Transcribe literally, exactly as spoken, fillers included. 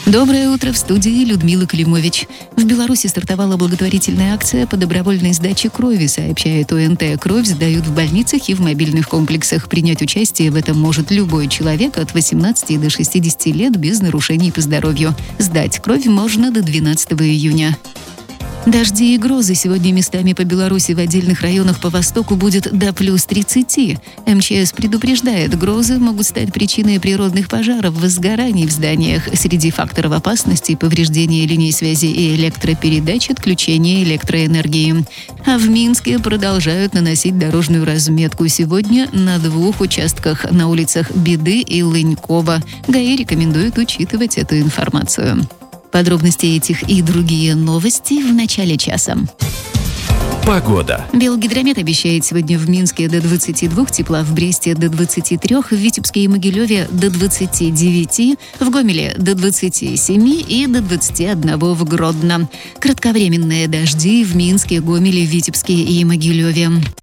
Доброе утро, в студии Людмила Климович. В Беларуси стартовала благотворительная акция по добровольной сдаче крови, сообщает ОНТ. Кровь сдают в больницах и в мобильных комплексах. Принять участие в этом может любой человек от восемнадцати до шестидесяти лет без нарушений по здоровью. Сдать кровь можно до двенадцатого июня. Дожди и грозы сегодня местами по Беларуси в отдельных районах по востоку будет до плюс тридцати. МЧС предупреждает, грозы могут стать причиной природных пожаров, возгораний в зданиях. Среди факторов опасности — повреждение линий связи и электропередач, отключение электроэнергии. А в Минске продолжают наносить дорожную разметку. Сегодня на двух участках, на улицах Беды и Лынькова. ГАИ рекомендует учитывать эту информацию. Подробности этих и другие новости в начале часа. Погода. Белгидромет обещает сегодня в Минске до двадцати двух тепла, в Бресте до двадцати трёх, в Витебске и Могилеве до двадцати девяти, в Гомеле до двадцати семи и до двадцати одного в Гродно. Кратковременные дожди в Минске, Гомеле, Витебске и Могилеве.